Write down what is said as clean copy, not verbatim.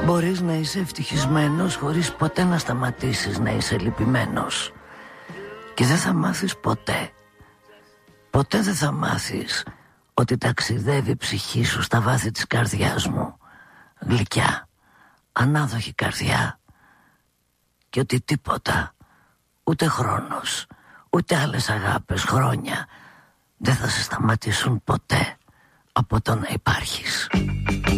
Μπορείς να είσαι ευτυχισμένος χωρίς ποτέ να σταματήσεις να είσαι λυπημένος. Και δεν θα μάθεις ποτέ. Ποτέ δεν θα μάθεις ότι ταξιδεύει η ψυχή σου στα βάθη της καρδιάς μου. Γλυκιά, ανάδοχη καρδιά. Και ότι τίποτα, ούτε χρόνος, ούτε άλλες αγάπες, χρόνια, δεν θα σε σταματήσουν ποτέ από το να υπάρχεις.